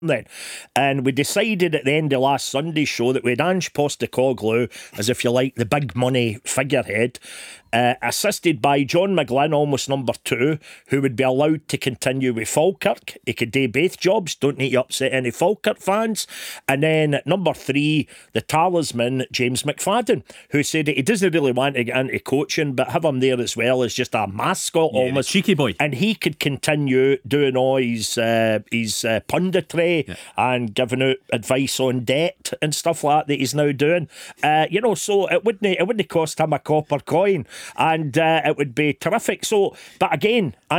then. And we decided at the end of last Sunday's show that we had Ange Postecoglou as, if you like, the big money figurehead, assisted by John McGlynn, almost number 2, who would be allowed to continue with Falkirk. He could do both jobs, don't need to upset any Falkirk fans. And then at number 3, the talisman, James McFadden, who said that he doesn't really want to get into coaching, but have him there as well as just a mascot almost. Cheeky boy. And he could continue doing all his punditry and giving out advice on debt and stuff like that he's now doing. So it wouldn't cost him a copper coin, and it would be terrific. So, but again,